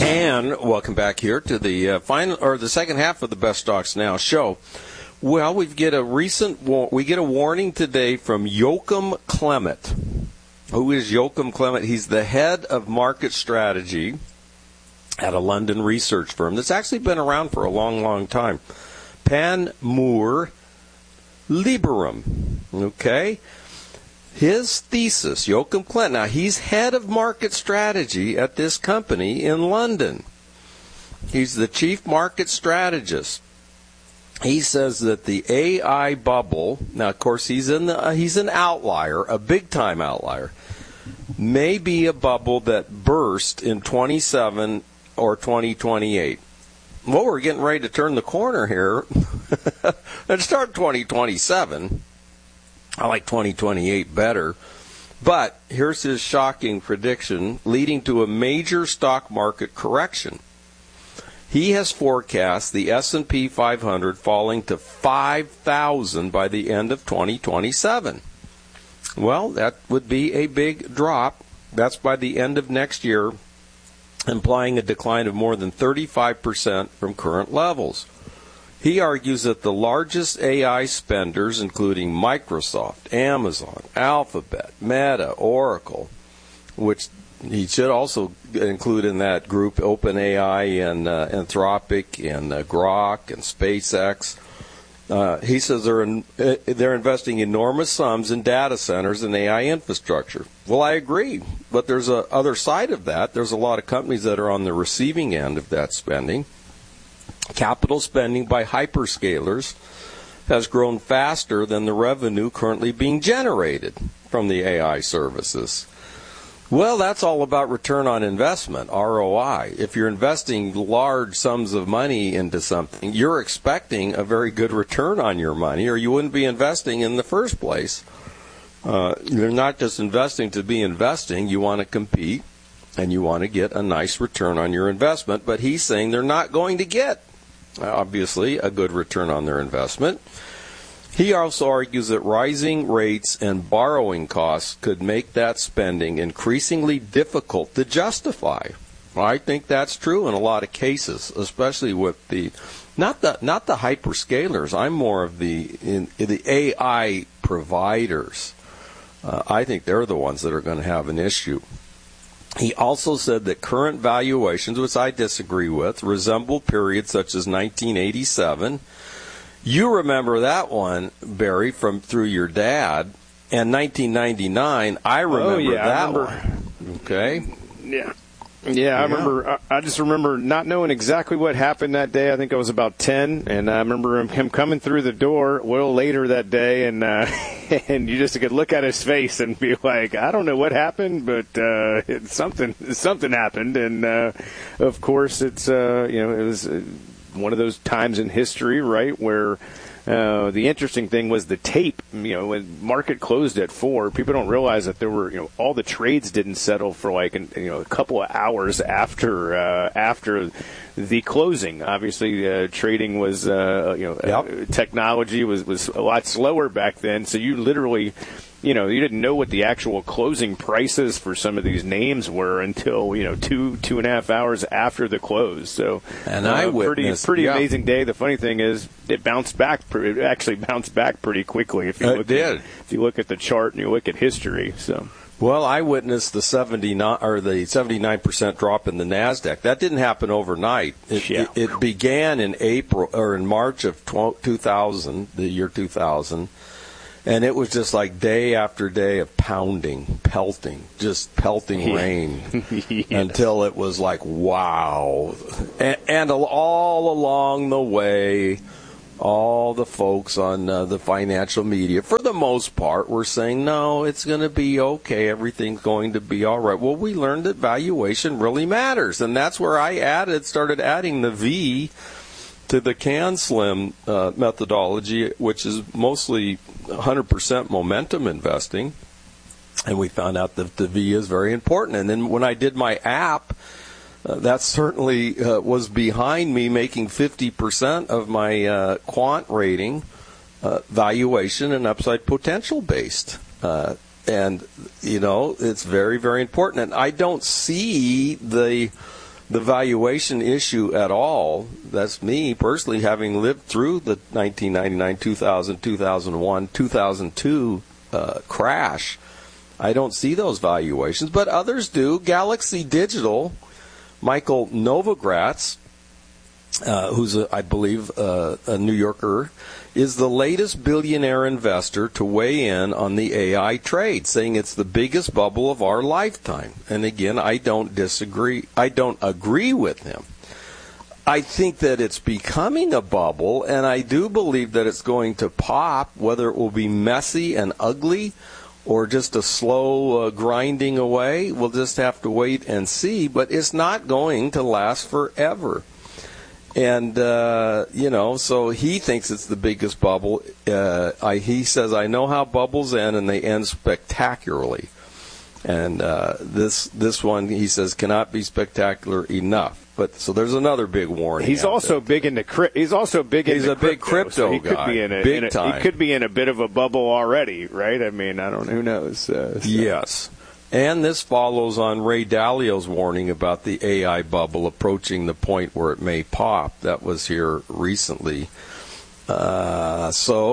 And welcome back here to the the second half of the Best Stocks Now show. Well, we get a warning today from Joachim Clement. Who is Joachim Clement? He's the head of market strategy at a London research firm that's actually been around for a long, long time. Panmure Liberum. Okay? His thesis, Joachim Clement, now he's head of market strategy at this company in London. He's the chief market strategist. He says that the AI bubble, now of course he's an outlier, a big-time outlier, may be a bubble that burst in 27 or 2028. Well, we're getting ready to turn the corner here and start 2027. I like 2028 better. But here's his shocking prediction, leading to a major stock market correction. He has forecast the S&P 500 falling to 5,000 by the end of 2027. Well, that would be a big drop. That's by the end of next year, implying a decline of more than 35% from current levels. He argues that the largest AI spenders, including Microsoft, Amazon, Alphabet, Meta, Oracle, which he should also include in that group OpenAI and Anthropic and Grok and SpaceX. He says they're investing enormous sums in data centers and AI infrastructure. Well, I agree, but there's a other side of that. There's a lot of companies that are on the receiving end of that spending. Capital spending by hyperscalers has grown faster than the revenue currently being generated from the AI services. Well, that's all about return on investment, ROI. If you're investing large sums of money into something, you're expecting a very good return on your money, or you wouldn't be investing in the first place. You're not just investing to be investing. You want to compete, and you want to get a nice return on your investment. But he's saying they're not going to get, obviously, a good return on their investment. He also argues that rising rates and borrowing costs could make that spending increasingly difficult to justify. I think that's true in a lot of cases, especially with the not the hyperscalers. I'm more of the AI providers. I think they're the ones that are going to have an issue. He also said that current valuations, which I disagree with, resemble periods such as 1987. You remember that one, Barry, through your dad, and 1999. I remember that one. Okay. Yeah, I remember. I just remember not knowing exactly what happened that day. I think I was about 10, and I remember him coming through the door a little later that day, and and you just could look at his face and be like, I don't know what happened, but something happened, and of course it was one of those times in history, right, where the interesting thing was the tape. When market closed at 4, people don't realize that there were, all the trades didn't settle for like, a couple of hours after the closing. Obviously, trading was, technology was a lot slower back then. So you literally, you didn't know what the actual closing prices for some of these names were until, 2.5 hours after the close. So, and I witnessed pretty amazing day. The funny thing is, it bounced back. It actually bounced back pretty quickly if you look at the chart and you look at history. So. Well, I witnessed the 79% drop in the Nasdaq. That didn't happen overnight. It began in April or in March of 2000, the year 2000. And it was just like day after day of pelting rain Yes. Until it was like, wow. And all along the way, all the folks on the financial media, for the most part, were saying, no, it's going to be okay. Everything's going to be all right. Well, we learned that valuation really matters. And that's where I started adding the V to the CanSlim methodology, which is mostly 100% momentum investing. And we found out that the V is very important. And then when I did my app, that certainly was behind me making 50% of my quant rating valuation and upside potential based. And, it's very, very important. And I don't see the the valuation issue at all. That's me personally, having lived through the 1999, 2000, 2001, 2002 crash. I don't see those valuations, but others do. Galaxy Digital, Michael Novogratz, who's, I believe, a New Yorker, is the latest billionaire investor to weigh in on the AI trade, saying it's the biggest bubble of our lifetime. And again, I don't disagree. I don't agree with him. I think that it's becoming a bubble, and I do believe that it's going to pop, whether it will be messy and ugly or just a slow grinding away. We'll just have to wait and see, but it's not going to last forever. And, so he thinks it's the biggest bubble. He says, I know how bubbles end, and they end spectacularly. And this one, he says, cannot be spectacular enough. But so there's another big warning. He's also big into He's also big into crypto. Big crypto so he guy. Could be big time. He could be in a bit of a bubble already, right? I mean, I don't know. Who knows? So. Yes. And this follows on Ray Dalio's warning about the AI bubble approaching the point where it may pop. That was here recently. Now,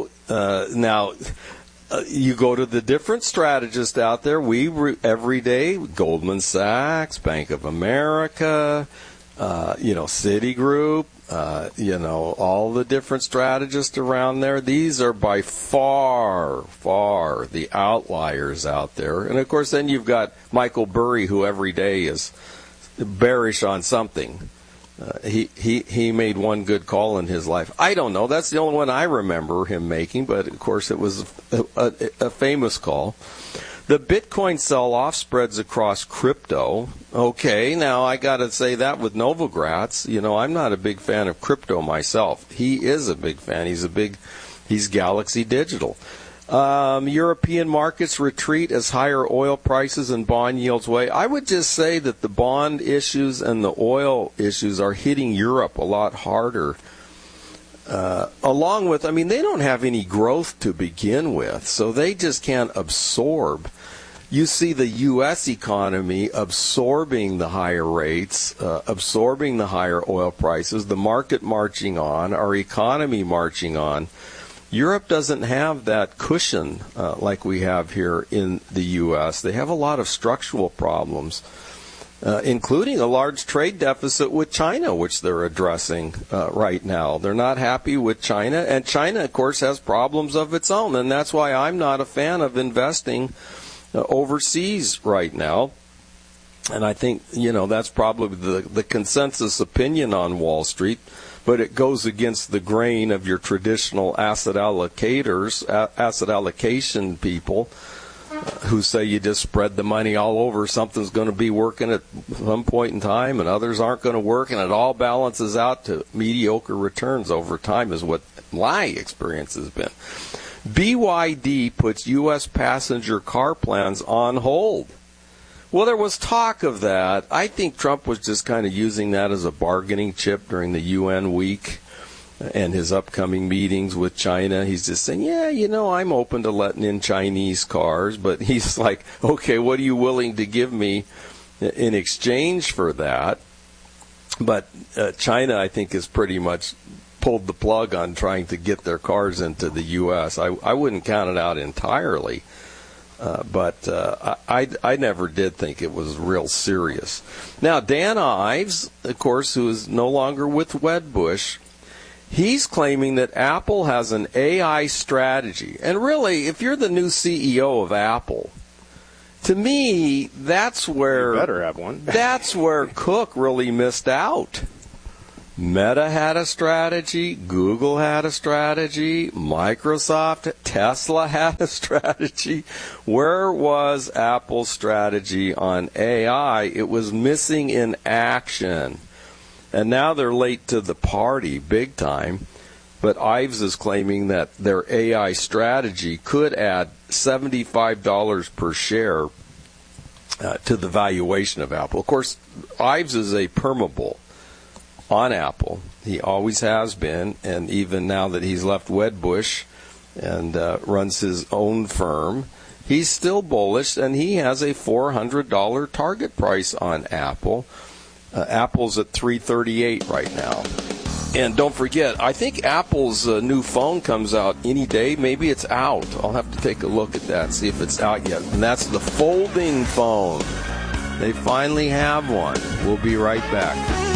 you go to the different strategists out there. Every day, Goldman Sachs, Bank of America, Citigroup, all the different strategists around there. These are by far the outliers out there. And, of course, then you've got Michael Burry, who every day is bearish on something. He made one good call in his life. I don't know. That's the only one I remember him making, but, of course, it was a famous call. The Bitcoin sell-off spreads across crypto. Okay, now I got to say that with Novogratz. I'm not a big fan of crypto myself. He is a big fan. He's Galaxy Digital. European markets retreat as higher oil prices and bond yields weigh. I would just say that the bond issues and the oil issues are hitting Europe a lot harder. Along with, they don't have any growth to begin with, so they just can't absorb. You see the U.S. economy absorbing the higher rates, absorbing the higher oil prices, the market marching on, our economy marching on. Europe doesn't have that cushion like we have here in the U.S. They have a lot of structural problems, including a large trade deficit with China, which they're addressing right now. They're not happy with China, and China, of course, has problems of its own, and that's why I'm not a fan of investing overseas right now. And I think, that's probably the consensus opinion on Wall Street, but it goes against the grain of your traditional asset allocation people who say you just spread the money all over. Something's going to be working at some point in time and others aren't going to work, and it all balances out to mediocre returns over time is what my experience has been. BYD puts U.S. passenger car plans on hold. Well, there was talk of that. I think Trump was just kind of using that as a bargaining chip during the UN week and his upcoming meetings with China. He's just saying, I'm open to letting in Chinese cars, but he's like, okay, what are you willing to give me in exchange for that? But China, I think, has pretty much pulled the plug on trying to get their cars into the U.S. I wouldn't count it out entirely, but I never did think it was real serious. Now, Dan Ives, of course, who is no longer with Wedbush, he's claiming that Apple has an AI strategy. And really, if you're the new CEO of Apple, to me, that's where you better have one. That's where Cook really missed out. Meta had a strategy, Google had a strategy, Microsoft, Tesla had a strategy. Where was Apple's strategy on AI? It was missing in action. And now they're late to the party, big time. But Ives is claiming that their AI strategy could add $75 per share to the valuation of Apple. Of course, Ives is a permabull on Apple. He always has been, and even now that he's left Wedbush and runs his own firm, he's still bullish, and he has a $400 target price on Apple. Apple's at $338 right now. And don't forget, I think Apple's new phone comes out any day. Maybe it's out. I'll have to take a look at that, see if it's out yet. And that's the folding phone. They finally have one. We'll be right back.